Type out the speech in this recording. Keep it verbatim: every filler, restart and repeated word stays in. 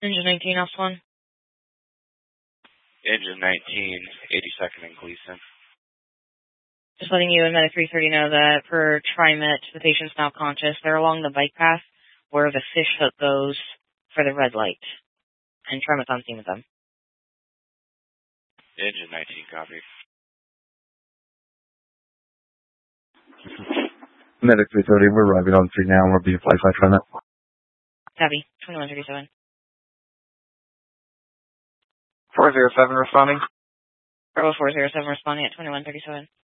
Engine nineteen, off one. Engine nineteen, eighty-second and Gleason. Just letting you and Medic three thirty know that for TriMet, the patient's now conscious. They're along the bike path where the fish hook goes for the red light. And TriMet's on scene with them. Engine nineteen, copy. Medic three thirty, we're arriving on scene now. We're being flight by TriMet. Copy, twenty-one thirty-seven. four zero seven responding. Bravo four zero seven responding at twenty-one thirty-seven.